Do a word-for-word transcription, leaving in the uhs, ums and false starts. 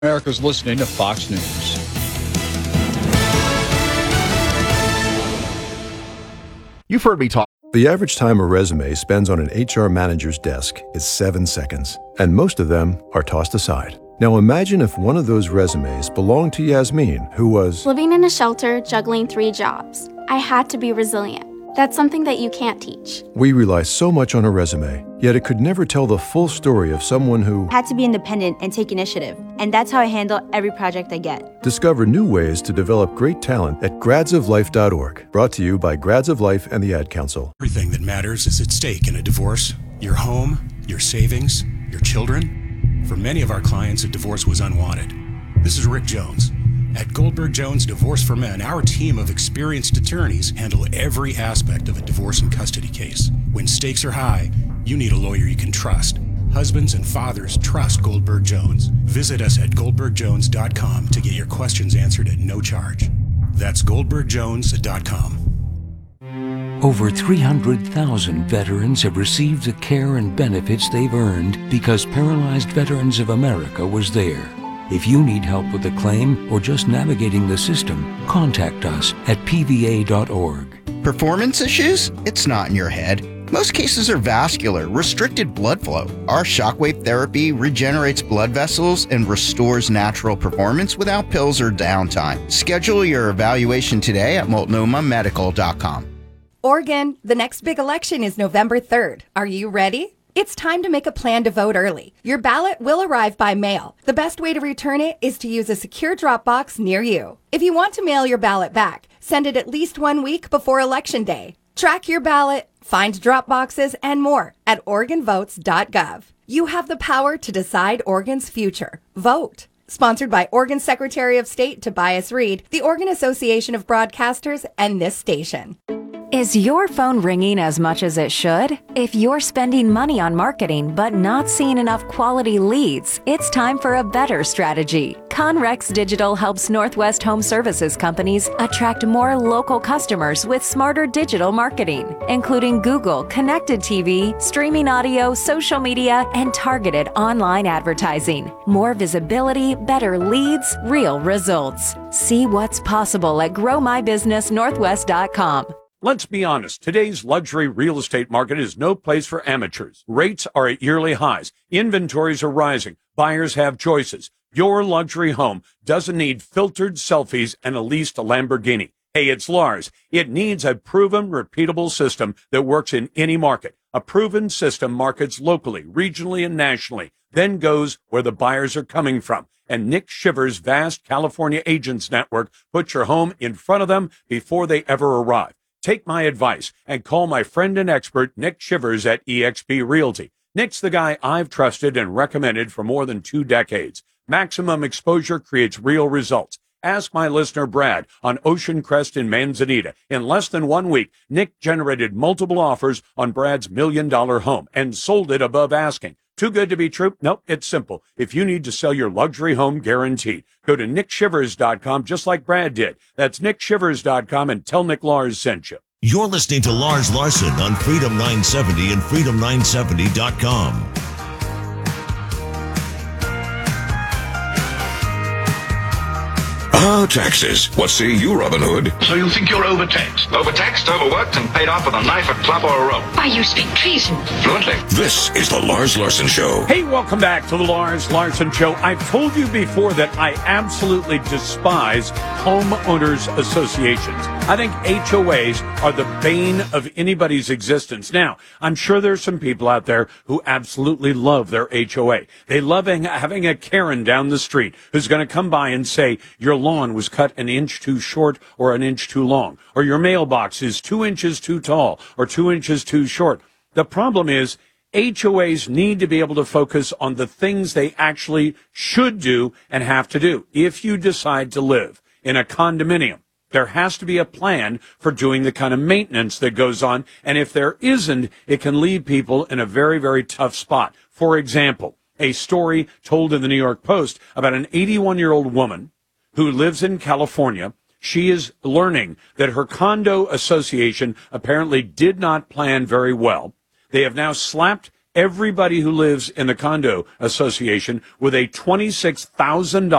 America's listening to Fox News. You've heard me talk. The average time a resume spends on an H R manager's desk is seven seconds, and most of them are tossed aside. Now imagine if one of those resumes belonged to Yasmin, who was living in a shelter, juggling three jobs. I had to be resilient. That's something that you can't teach. We rely so much on a resume, yet it could never tell the full story of someone who had to be independent and take initiative. And that's how I handle every project I get. Discover new ways to develop great talent at grads of life dot org. Brought to you by Grads of Life and the Ad Council. Everything that matters is at stake in a divorce. Your home, your savings, your children. For many of our clients, a divorce was unwanted. This is Rick Jones. At Goldberg Jones Divorce for Men, our team of experienced attorneys handle every aspect of a divorce and custody case. When stakes are high, you need a lawyer you can trust. Husbands and fathers trust Goldberg Jones. Visit us at goldberg jones dot com to get your questions answered at no charge. That's goldberg jones dot com. Over three hundred thousand veterans have received the care and benefits they've earned because Paralyzed Veterans of America was there. If you need help with a claim or just navigating the system, contact us at p v a dot org. Performance issues? It's not in your head. Most cases are vascular, restricted blood flow. Our shockwave therapy regenerates blood vessels and restores natural performance without pills or downtime. Schedule your evaluation today at multnomah medical dot com. Oregon, the next big election is November third. Are you ready? It's time to make a plan to vote early. Your ballot will arrive by mail. The best way to return it is to use a secure drop box near you. If you want to mail your ballot back, send it at least one week before Election Day. Track your ballot, find drop boxes, and more at oregon votes dot gov. You have the power to decide Oregon's future. Vote. Sponsored by Oregon Secretary of State Tobias Reed, the Oregon Association of Broadcasters, and this station. Is your phone ringing as much as it should? If you're spending money on marketing but not seeing enough quality leads, it's time for a better strategy. Conrex Digital helps Northwest Home Services companies attract more local customers with smarter digital marketing, including Google, connected T V, streaming audio, social media, and targeted online advertising. More visibility, better leads, real results. See what's possible at grow my business northwest dot com. Let's be honest, today's luxury real estate market is no place for amateurs. Rates are at yearly highs. Inventories are rising. Buyers have choices. Your luxury home doesn't need filtered selfies and a leased Lamborghini. Hey, it's Lars. It needs a proven, repeatable system that works in any market. A proven system markets locally, regionally, and nationally, then goes where the buyers are coming from. And Nick Shivers' vast California agents network puts your home in front of them before they ever arrive. Take my advice and call my friend and expert, Nick Shivers at E X P Realty. Nick's the guy I've trusted and recommended for more than two decades. Maximum exposure creates real results. Ask my listener, Brad, on Ocean Crest in Manzanita. In less than one week, Nick generated multiple offers on Brad's million-dollar home and sold it above asking. Too good to be true? Nope, it's simple. If you need to sell your luxury home, guaranteed, go to nick shivers dot com just like Brad did. That's nick shivers dot com and tell Nick Lars sent you. You're listening to Lars Larson on Freedom nine seventy and freedom nine seventy dot com. Ah, taxes. What say you, Robin Hood? So you think you're overtaxed? Overtaxed, overworked, and paid off with a knife, a club, or a rope. Why, you speak treason. Fluently. This is the Lars Larson Show. Hey, welcome back to the Lars Larson Show. I've told you before that I absolutely despise homeowners associations. I think H O As are the bane of anybody's existence. Now, I'm sure there's some people out there who absolutely love their H O A. They love having a Karen down the street who's going to come by and say, your lawn was cut an inch too short or an inch too long, or your mailbox is two inches too tall or two inches too short. The problem is H O As need to be able to focus on the things they actually should do and have to do. If you decide to live in a condominium, there has to be a plan for doing the kind of maintenance that goes on. And if there isn't, it can leave people in a very, very tough spot. For example, a story told in the New York Post about an eighty-one-year-old woman who lives in California. She is learning that her condo association apparently did not plan very well. They have now slapped everybody who lives in the condo association with a twenty-six thousand dollars